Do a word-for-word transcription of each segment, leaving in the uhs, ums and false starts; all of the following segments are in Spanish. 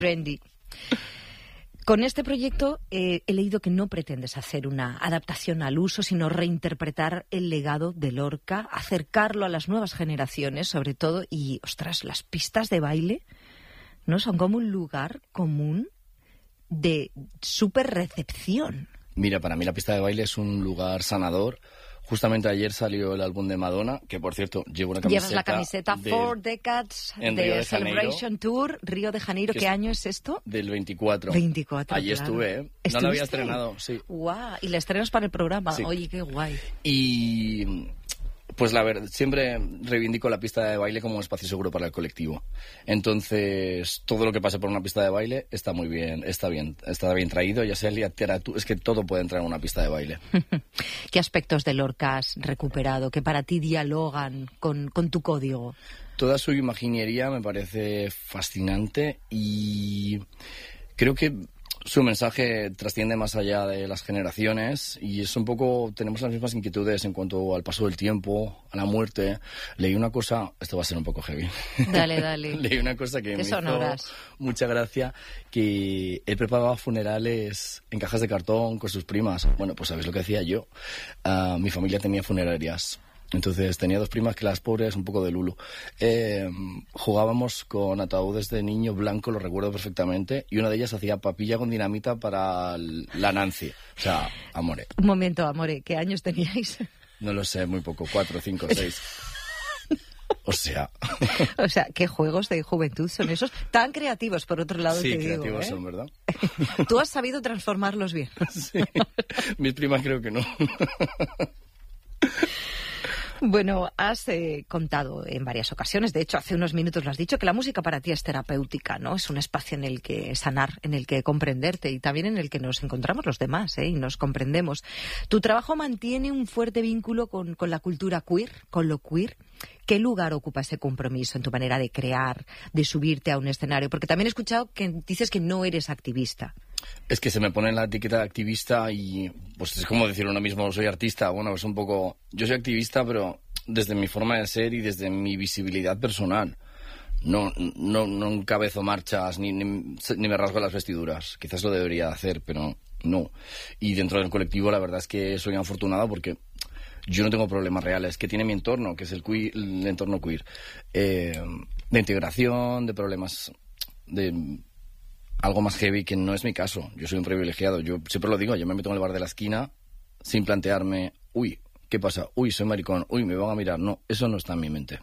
trendy. Con este proyecto eh, he leído que no pretendes hacer una adaptación al uso, sino reinterpretar el legado de Lorca, acercarlo a las nuevas generaciones, sobre todo, y, ostras, las pistas de baile, ¿no? Son como un lugar común de súper recepción. Mira, para mí la pista de baile es un lugar sanador. Justamente ayer salió el álbum de Madonna, que por cierto, llevo una camiseta... Llevas la camiseta de, Four Decades de, de Celebration Tour, Río de Janeiro. ¿Qué año es esto? Del veinticuatro. veinticuatro, Allí claro. estuve, ¿eh? No lo había estrenado, sí. ¡Guau! Y la estrenas para el programa. Sí. Oye, qué guay. Y... Pues la verdad, siempre reivindico la pista de baile como un espacio seguro para el colectivo. Entonces, todo lo que pase por una pista de baile está muy bien, está bien, está bien traído, ya sea literatura, es que todo puede entrar en una pista de baile. ¿Qué aspectos de Lorca has recuperado, que para ti dialogan con, con tu código? Toda su imaginería me parece fascinante y creo que su mensaje trasciende más allá de las generaciones y es un poco, tenemos las mismas inquietudes en cuanto al paso del tiempo, a la muerte. Leí una cosa, esto va a ser un poco heavy. Dale, dale. Leí una cosa que me hizo horas? mucha gracia, que él preparaba funerales en cajas de cartón con sus primas. Bueno, pues ¿sabéis lo que hacía yo? Uh, mi familia tenía funerarias. Entonces tenía dos primas que las pobres, un poco de lulo. Eh, jugábamos con ataúdes de niño blanco, lo recuerdo perfectamente, y una de ellas hacía papilla con dinamita para la Nancy. O sea, amore. Un momento, amore, ¿qué años teníais? No lo sé, muy poco, cuatro, cinco, seis. O sea... O sea, ¿qué juegos de juventud son esos? Tan creativos, por otro lado, sí, te digo. Sí, creativos ¿eh? son, ¿verdad? Tú has sabido transformarlos bien. Sí, mis primas creo que no. Bueno, has eh, contado en varias ocasiones, de hecho hace unos minutos lo has dicho, que la música para ti es terapéutica, ¿no? Es un espacio en el que sanar, en el que comprenderte y también en el que nos encontramos los demás, ¿eh? Y nos comprendemos. Tu trabajo mantiene un fuerte vínculo con, con la cultura queer, con lo queer. ¿Qué lugar ocupa ese compromiso en tu manera de crear, de subirte a un escenario? Porque también he escuchado que dices que no eres activista. Es que se me pone la etiqueta de activista y pues es como decir uno mismo, soy artista. Bueno, es un poco... Yo soy activista, pero desde mi forma de ser y desde mi visibilidad personal. No, no, no encabezo marchas ni, ni, ni me rasgo las vestiduras. Quizás lo debería hacer, pero no. Y dentro del colectivo la verdad es que soy afortunado porque yo no tengo problemas reales que tiene mi entorno, que es el, queer, el entorno queer. Eh, de integración, de problemas... de algo más heavy, que no es mi caso. Yo soy un privilegiado. Yo siempre lo digo, yo me meto en el bar de la esquina sin plantearme, uy, ¿qué pasa? Uy, soy maricón. Uy, me van a mirar. No, eso no está en mi mente.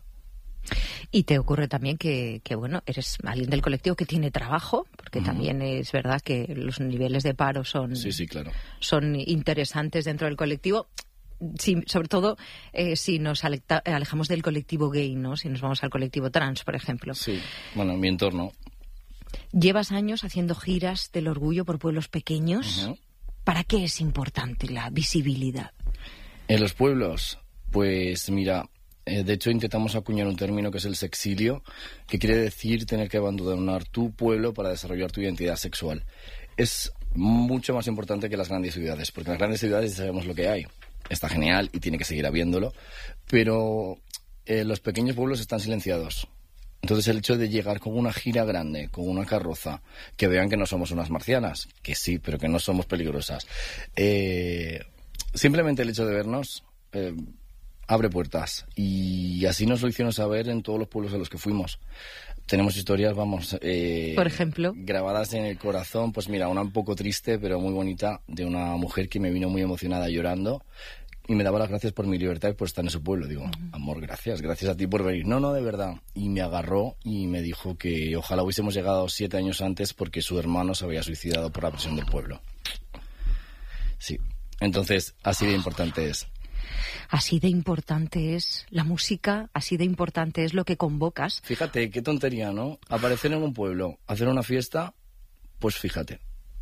Y te ocurre también que, que bueno, eres alguien del colectivo que tiene trabajo, porque uh-huh. también es verdad que los niveles de paro son, sí, sí, claro. son interesantes dentro del colectivo. Sí, sobre todo eh, si nos alejamos del colectivo gay, ¿no? Si nos vamos al colectivo trans, por ejemplo. Sí, bueno, en mi entorno... Llevas años haciendo giras del orgullo por pueblos pequeños. Uh-huh. ¿Para qué es importante la visibilidad? En los pueblos, pues mira, eh, de hecho intentamos acuñar un término que es el sexilio, que quiere decir tener que abandonar tu pueblo para desarrollar tu identidad sexual. Es mucho más importante que las grandes ciudades, porque en las grandes ciudades sabemos lo que hay. Está genial y tiene que seguir habiéndolo, pero eh, los pequeños pueblos están silenciados. Entonces el hecho de llegar con una gira grande, con una carroza, que vean que no somos unas marcianas, que sí, pero que no somos peligrosas. Eh, simplemente el hecho de vernos eh, abre puertas y así nos lo hicieron saber en todos los pueblos a los que fuimos. Tenemos historias, vamos... Eh, Por ejemplo. Grabadas en el corazón, pues mira, una un poco triste, pero muy bonita, de una mujer que me vino muy emocionada llorando. Y me daba las gracias por mi libertad y por estar en su pueblo. Digo, uh-huh. amor, gracias, gracias a ti por venir. No, no, de verdad. Y me agarró y me dijo que ojalá hubiésemos llegado siete años antes porque su hermano se había suicidado por la presión del pueblo. Sí, entonces así de importante es. Así de importante es la música, así de importante es lo que convocas. Fíjate, qué tontería, ¿no? Aparecer en un pueblo, hacer una fiesta, pues fíjate.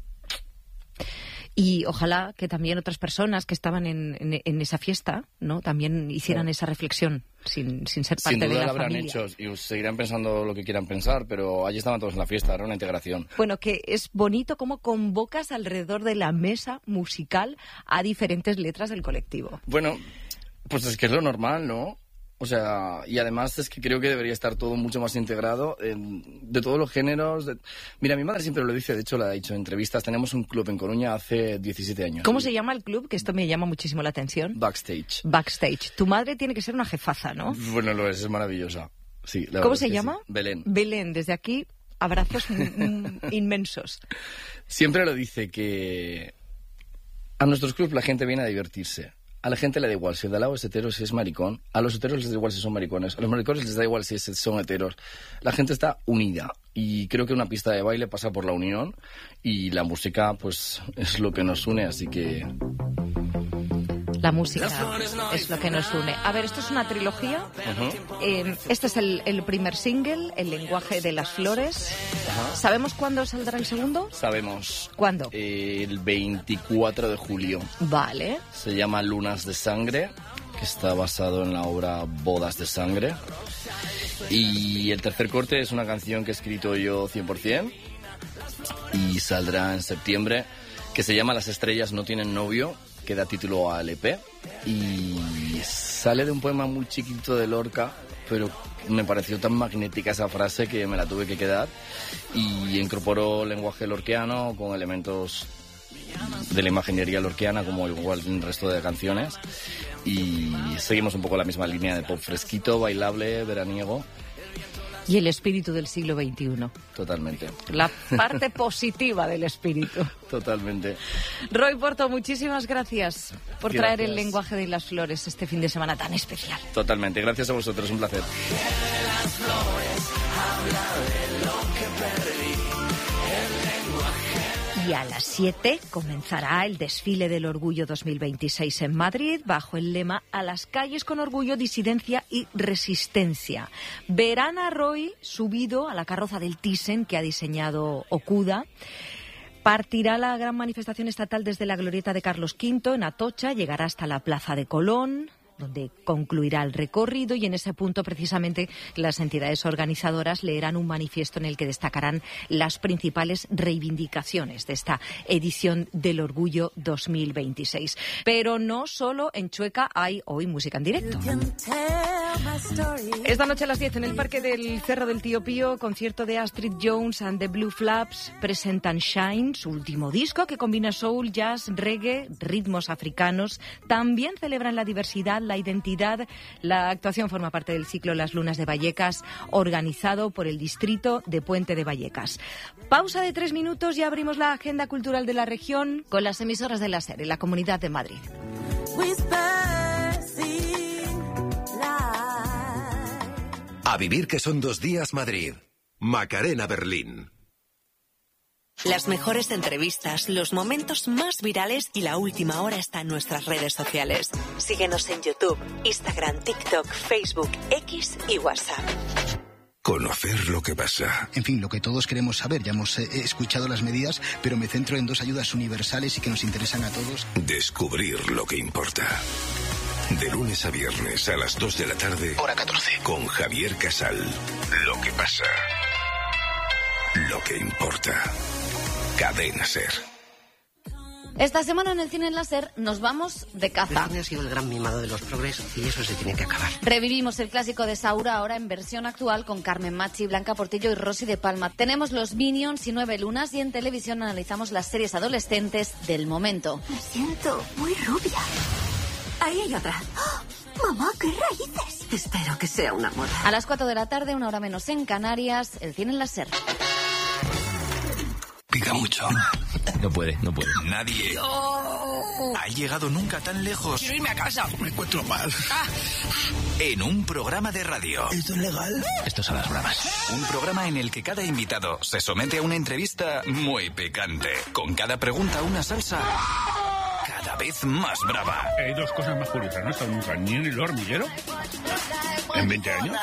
Y ojalá que también otras personas que estaban en, en, en esa fiesta, ¿no? También hicieran sí. esa reflexión sin, sin ser parte sin duda de la lo habrán familia. Hecho y seguirán pensando lo que quieran pensar, pero allí estaban todos en la fiesta, era una integración. Bueno, que es bonito cómo convocas alrededor de la mesa musical a diferentes letras del colectivo. Bueno, pues es que es lo normal, ¿no? O sea, y además es que creo que debería estar todo mucho más integrado en, de todos los géneros. De... Mira, mi madre siempre lo dice, de hecho la ha dicho en entrevistas, tenemos un club en Coruña hace diecisiete años. ¿Cómo se llama el club? Que esto me llama muchísimo la atención. Backstage. Backstage. Tu madre tiene que ser una jefaza, ¿no? Bueno, lo es, es maravillosa. Sí, la ¿Cómo verdad se es que llama? Sí. Belén. Belén, desde aquí, abrazos inmensos. Siempre lo dice que a nuestros clubs la gente viene a divertirse. A la gente le da igual si el de al lado es hetero, si es maricón. A los heteros les da igual si son maricones. A los maricones les da igual si son heteros. La gente está unida. Y creo que una pista de baile pasa por la unión. Y la música, pues, es lo que nos une. Así que... La música es lo que nos une. A ver, esto es una trilogía. Uh-huh. Eh, este es el, el primer single, El lenguaje de las flores. Uh-huh. ¿Sabemos cuándo saldrá el segundo? Sabemos. ¿Cuándo? Eh, el veinticuatro de julio. Vale. Se llama Lunas de Sangre, que está basado en la obra Bodas de Sangre. Y el tercer corte es una canción que he escrito yo cien por ciento y saldrá en septiembre, que se llama Las estrellas no tienen novio, que da título al E P, y sale de un poema muy chiquito de Lorca, pero me pareció tan magnética esa frase que me la tuve que quedar, y incorporó lenguaje lorquiano con elementos de la imaginería lorquiana, como igual en el resto de canciones, y seguimos un poco la misma línea de pop fresquito, bailable, veraniego. Y el espíritu del siglo veintiuno. Totalmente. La parte positiva del espíritu. Totalmente. Roy Porto, muchísimas gracias por gracias. traer el lenguaje de las flores este fin de semana tan especial. Totalmente. Gracias a vosotros. Un placer. Y a las siete comenzará el desfile del Orgullo dos mil veintiséis en Madrid bajo el lema A las calles con orgullo, disidencia y resistencia. Verán a Roy subido a la carroza del Thyssen que ha diseñado Okuda. Partirá la gran manifestación estatal desde la glorieta de Carlos quinto en Atocha, llegará hasta la Plaza de Colón, donde concluirá el recorrido, y en ese punto precisamente las entidades organizadoras leerán un manifiesto en el que destacarán las principales reivindicaciones de esta edición del Orgullo dos mil veintiséis. Pero no solo en Chueca hay hoy música en directo. Esta noche a las diez en el Parque del Cerro del Tío Pío, concierto de Astrid Jones and the Blue Flaps, presentan Shine, su último disco que combina soul, jazz, reggae, ritmos africanos. También celebran la diversidad, la identidad. La actuación forma parte del ciclo Las Lunas de Vallecas, organizado por el distrito de Puente de Vallecas. Pausa de tres minutos y abrimos la agenda cultural de la región con las emisoras de la SER en la Comunidad de Madrid. A vivir que son dos días Madrid. Macarena Berlín. Las mejores entrevistas, los momentos más virales y la última hora está en nuestras redes sociales. Síguenos en YouTube, Instagram, TikTok, Facebook, X y WhatsApp. Conocer lo que pasa. En fin, lo que todos queremos saber. Ya hemos eh, escuchado las medidas, pero me centro en dos ayudas universales y que nos interesan a todos. Descubrir lo que importa. De lunes a viernes a las dos de la tarde. Hora catorce. Con Javier Casal. Lo que pasa. Lo que importa. Cadena SER. Esta semana en el Cine en la SER nos vamos de caza. Disney ha sido el gran mimado de los progresos y eso se tiene que acabar. Revivimos el clásico de Saura ahora en versión actual con Carmen Machi, Blanca Portillo y Rosy de Palma. Tenemos los Minions y Nueve Lunas y en televisión analizamos las series adolescentes del momento. Me siento muy rubia. Ahí hay otra. ¡Oh, mamá, qué raíces! Espero que sea una moda. A las cuatro de la tarde, una hora menos en Canarias, el Cine en la SER. Pica mucho. No puede, no puede. Nadie oh. ha llegado nunca tan lejos. Quiero irme a casa. Me encuentro mal. Ah. En un programa de radio. ¿Esto es legal? Esto es a las bravas. Un programa en el que cada invitado se somete a una entrevista muy picante. Con cada pregunta una salsa cada vez más brava. Hay dos cosas más curiosas. No he estado nunca ni en el hormiguero en veinte años.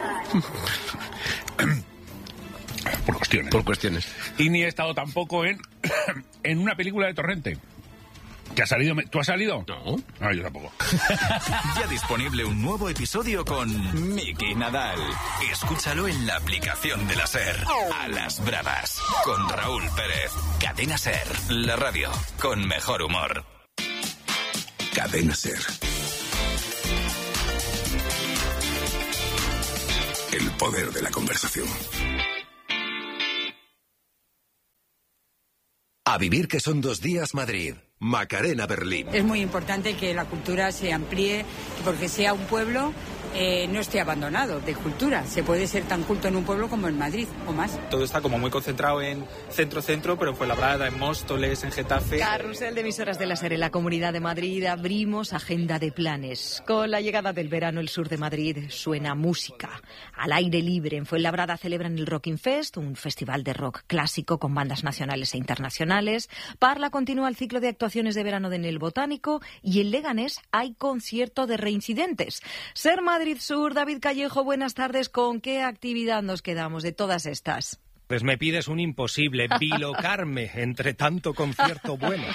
Por cuestiones. Por cuestiones. Y ni he estado tampoco en, en una película de Torrente. ¿Que ha salido? ¿Tú has salido? No. No, yo tampoco. Ya disponible un nuevo episodio con Miki Nadal. Escúchalo en la aplicación de la SER. A las bravas. Con Raúl Pérez. Cadena SER. La radio con mejor humor. Cadena SER. el poder de la conversación. A vivir que son dos días Madrid. Macarena Berlín. Es muy importante que la cultura se amplíe, porque sea un pueblo eh, no esté abandonado de cultura. Se puede ser tan culto en un pueblo como en Madrid o más. Todo está como muy concentrado en centro-centro, pero en Fuenlabrada, en Móstoles, en Getafe. Carrusel de emisoras de la SER en la Comunidad de Madrid. Abrimos agenda de planes. Con la llegada del verano, el sur de Madrid suena música. Al aire libre, en Fuenlabrada celebran el Rocking Fest, un festival de rock clásico con bandas nacionales e internacionales. Parla continúa el ciclo de actuaciones de verano en el Botánico y en Leganés hay concierto de reincidentes. SER Madrid Sur, David Callejo, buenas tardes. ¿Con qué actividad nos quedamos de todas estas? Pues me pides un imposible, bilocarme entre tanto concierto bueno.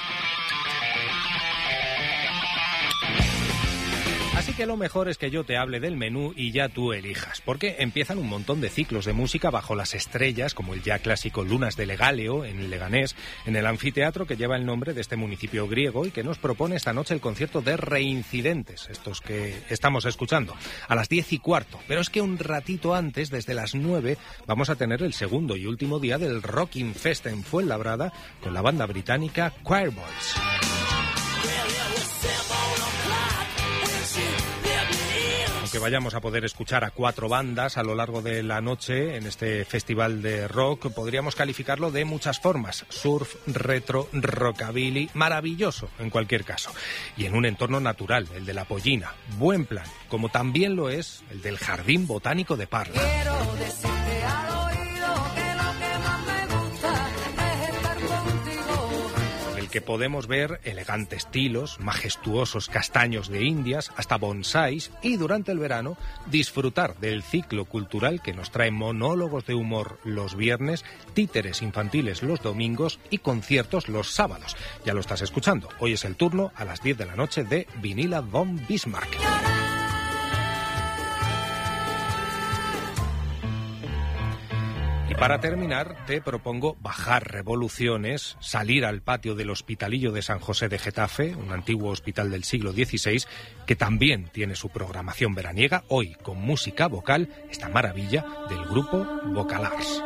Así que lo mejor es que yo te hable del menú y ya tú elijas, porque empiezan un montón de ciclos de música bajo las estrellas, como el ya clásico Lunas de Legaleo, en Leganés, en el anfiteatro que lleva el nombre de este municipio griego y que nos propone esta noche el concierto de Reincidentes, estos que estamos escuchando, a las diez y cuarto. Pero es que un ratito antes, desde las nueve, vamos a tener el segundo y último día del Rocking Fest en Fuenlabrada con la banda británica Choirboys. Que vayamos a poder escuchar a cuatro bandas a lo largo de la noche en este festival de rock, podríamos calificarlo de muchas formas: surf, retro, rockabilly, maravilloso en cualquier caso, y en un entorno natural, el de la Pollina. Buen plan, como también lo es el del Jardín Botánico de Parla. Quiero decirte al oído que lo que más me gusta es estar contigo. El que podemos ver elegantes tilos, majestuosos castaños de Indias, hasta bonsáis, y durante el verano disfrutar del ciclo cultural que nos trae monólogos de humor los viernes, títeres infantiles los domingos y conciertos los sábados. Ya lo estás escuchando, hoy es el turno a las diez de la noche de Vinila von Bismarck. Para terminar, te propongo bajar revoluciones, salir al patio del Hospitalillo de San José de Getafe, un antiguo hospital del siglo dieciséis, que también tiene su programación veraniega, hoy con música vocal, esta maravilla del grupo Vocalars.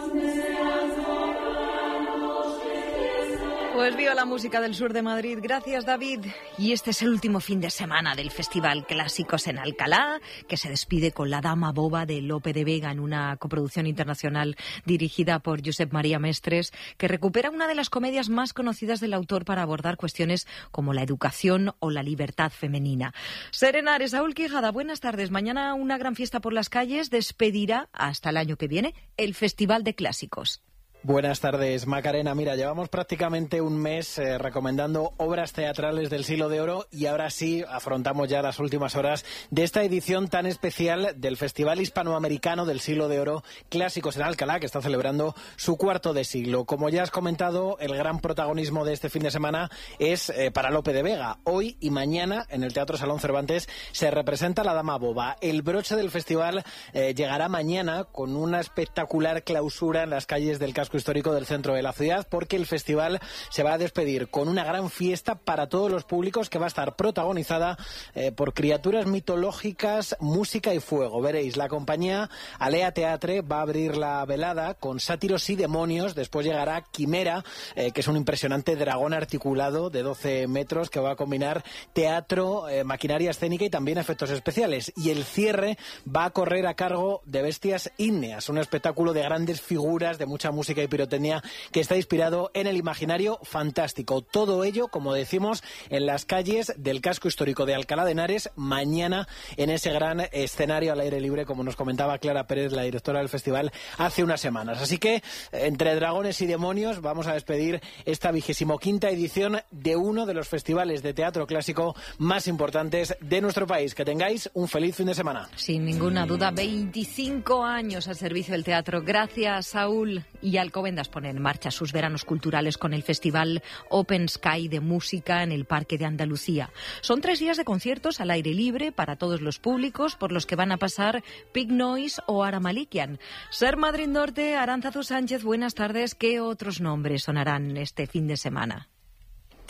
Pues viva la música del sur de Madrid. Gracias, David. Y este es el último fin de semana del Festival Clásicos en Alcalá, que se despide con La Dama Boba de Lope de Vega en una coproducción internacional dirigida por Josep María Mestres, que recupera una de las comedias más conocidas del autor para abordar cuestiones como la educación o la libertad femenina. Serenares, Saúl Quijada, buenas tardes. Mañana una gran fiesta por las calles despedirá hasta el año que viene el Festival de Clásicos. Buenas tardes, Macarena. Mira, llevamos prácticamente un mes eh, recomendando obras teatrales del Siglo de Oro y ahora sí afrontamos ya las últimas horas de esta edición tan especial del Festival Hispanoamericano del Siglo de Oro Clásicos en Alcalá, que está celebrando su cuarto de siglo. Como ya has comentado, el gran protagonismo de este fin de semana es eh, para Lope de Vega. Hoy y mañana en el Teatro Salón Cervantes se representa La Dama Boba. El broche del festival eh, llegará mañana con una espectacular clausura en las calles del casco histórico del centro de la ciudad, porque el festival se va a despedir con una gran fiesta para todos los públicos que va a estar protagonizada eh, por criaturas mitológicas, música y fuego. Veréis, la compañía Alea Teatre va a abrir la velada con Sátiros y Demonios, después llegará Quimera, eh, que es un impresionante dragón articulado de doce metros que va a combinar teatro, eh, maquinaria escénica y también efectos especiales, y el cierre va a correr a cargo de Bestias Ígneas, un espectáculo de grandes figuras, de mucha música y pirotecnia que está inspirado en el imaginario fantástico. Todo ello, como decimos, en las calles del casco histórico de Alcalá de Henares, mañana en ese gran escenario al aire libre, como nos comentaba Clara Pérez, la directora del festival, hace unas semanas. Así que, entre dragones y demonios, vamos a despedir esta vigésimo quinta edición de uno de los festivales de teatro clásico más importantes de nuestro país. Que tengáis un feliz fin de semana. Sin ninguna duda, veinticinco años al servicio del teatro. Gracias, Saúl. Y Alcobendas pone en marcha sus veranos culturales con el festival Open Sky de música en el Parque de Andalucía. Son tres días de conciertos al aire libre para todos los públicos, por los que van a pasar Pig Noise o Ara Malikian. SER Madrid Norte, Aránzazu Sánchez, buenas tardes. ¿Qué otros nombres sonarán este fin de semana?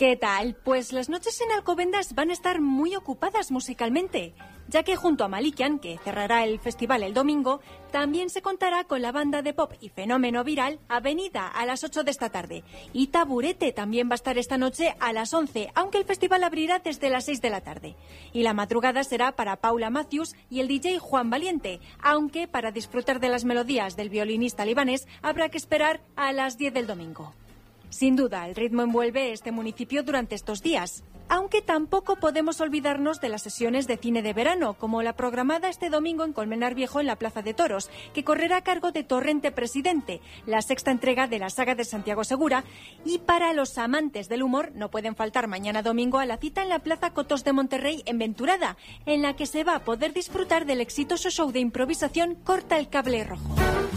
¿Qué tal? Pues las noches en Alcobendas van a estar muy ocupadas musicalmente, ya que junto a Malikian, que cerrará el festival el domingo, también se contará con la banda de pop y fenómeno viral Avenida a las ocho de esta tarde. Y Taburete también va a estar esta noche a las once, aunque el festival abrirá desde las seis de la tarde. Y la madrugada será para Paula Matthews y el D J Juan Valiente, aunque para disfrutar de las melodías del violinista libanés habrá que esperar a las diez del domingo. Sin duda, el ritmo envuelve este municipio durante estos días, aunque tampoco podemos olvidarnos de las sesiones de cine de verano, como la programada este domingo en Colmenar Viejo en la Plaza de Toros, que correrá a cargo de Torrente Presidente, la sexta entrega de la saga de Santiago Segura, y para los amantes del humor no pueden faltar mañana domingo a la cita en la Plaza Cotos de Monterrey en Venturada, en la que se va a poder disfrutar del exitoso show de improvisación Corta el Cable Rojo.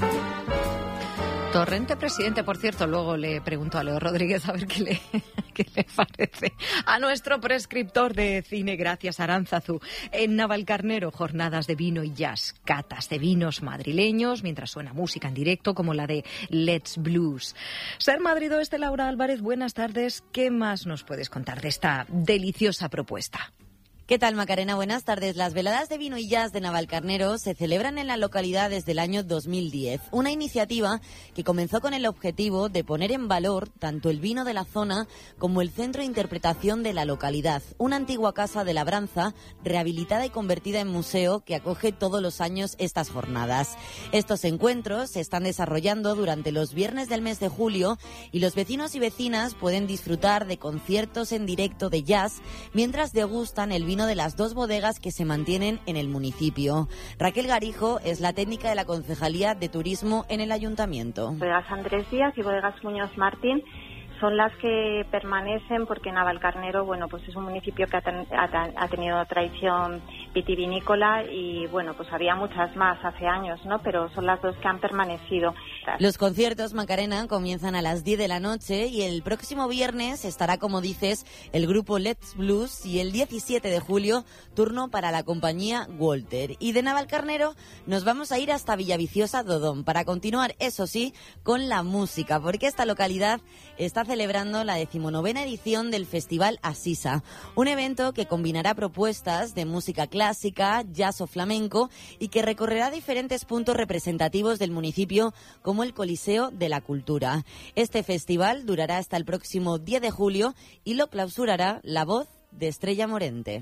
Torrente Presidente, por cierto, luego le pregunto a Leo Rodríguez a ver qué le, qué le parece a nuestro prescriptor de cine. Gracias, Aránzazu. En Navalcarnero, jornadas de vino y jazz, catas de vinos madrileños, mientras suena música en directo como la de Let's Blues. Ser Madrid Oeste, Laura Álvarez, buenas tardes. ¿Qué más nos puedes contar de esta deliciosa propuesta? ¿Qué tal, Macarena? Buenas tardes. Las veladas de vino y jazz de Navalcarnero se celebran en la localidad desde el año dos mil diez. Una iniciativa que comenzó con el objetivo de poner en valor tanto el vino de la zona como el centro de interpretación de la localidad. Una antigua casa de labranza rehabilitada y convertida en museo que acoge todos los años estas jornadas. Estos encuentros se están desarrollando durante los viernes del mes de julio y los vecinos y vecinas pueden disfrutar de conciertos en directo de jazz mientras degustan el vino de las dos bodegas que se mantienen en el municipio. Raquel Garijo es la técnica de la Concejalía de Turismo en el Ayuntamiento. Bodegas Andrés Díaz y Bodegas Muñoz Martín son las que permanecen porque Navalcarnero, bueno, pues es un municipio que ha, ten, ha, ha tenido tradición vitivinícola y, bueno, pues había muchas más hace años, ¿no? Pero son las dos que han permanecido. Los conciertos, Macarena, comienzan a las diez de la noche y el próximo viernes estará, como dices, el grupo Let's Blues y el diecisiete de julio, turno para la compañía Walter. Y de Navalcarnero nos vamos a ir hasta Villaviciosa, Dodón, para continuar, eso sí, con la música, porque esta localidad está celebrando la decimonovena edición del Festival Asisa, un evento que combinará propuestas de música clásica, jazz o flamenco y que recorrerá diferentes puntos representativos del municipio como el Coliseo de la Cultura. Este festival durará hasta el próximo diez de julio y lo clausurará la voz de Estrella Morente.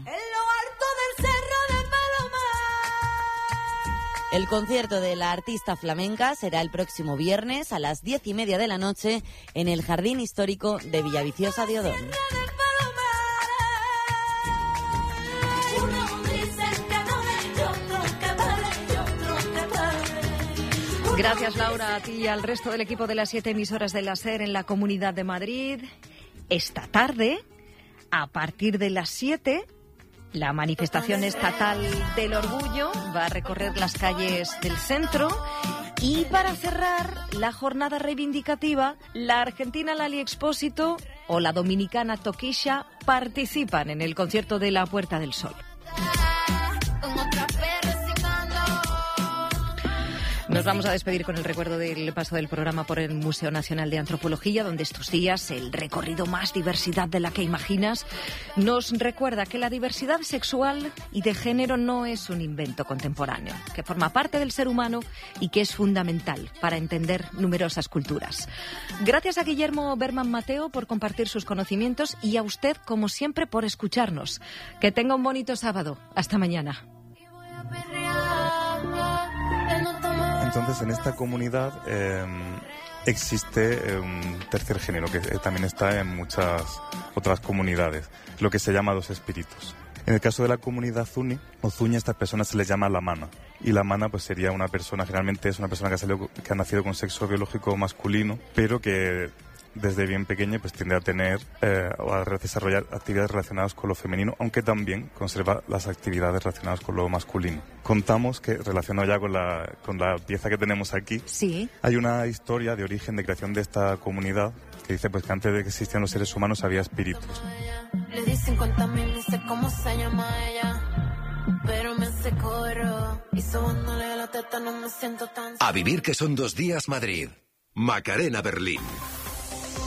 El concierto de la artista flamenca será el próximo viernes a las diez y media de la noche en el Jardín Histórico de Villaviciosa de Odón. Gracias, Laura, a ti y al resto del equipo de las siete emisoras de la SER en la Comunidad de Madrid. Esta tarde, a partir de las siete... la manifestación estatal del orgullo va a recorrer las calles del centro y para cerrar la jornada reivindicativa, la argentina Lali Expósito o la dominicana Toquilla participan en el concierto de la Puerta del Sol. Nos vamos a despedir con el recuerdo del paso del programa por el Museo Nacional de Antropología, donde estos días el recorrido más diversidad de la que imaginas nos recuerda que la diversidad sexual y de género no es un invento contemporáneo, que forma parte del ser humano y que es fundamental para entender numerosas culturas. Gracias a Guillermo Berman Mateo por compartir sus conocimientos y a usted, como siempre, por escucharnos. Que tenga un bonito sábado. Hasta mañana. Entonces, en esta comunidad eh, existe eh, un tercer género que eh, también está en muchas otras comunidades, lo que se llama dos espíritus. En el caso de la comunidad Zuni o Zuña, a estas personas se les llama lamana. Y lamana pues sería una persona, generalmente es una persona que ha, salido, que ha nacido con sexo biológico masculino, pero que desde bien pequeña pues tiende a tener eh, o a desarrollar actividades relacionadas con lo femenino, aunque también conserva las actividades relacionadas con lo masculino. Contamos que, relacionado ya con la, con la pieza que tenemos aquí, sí, hay una historia de origen, de creación de esta comunidad, que dice pues que antes de que existieran los seres humanos había espíritus. Le di cincuenta mil, ni sé cómo se llama ella, pero me hace coro y sobándole la teta no me siento tan... A vivir que son dos días Madrid. Macarena Berlín.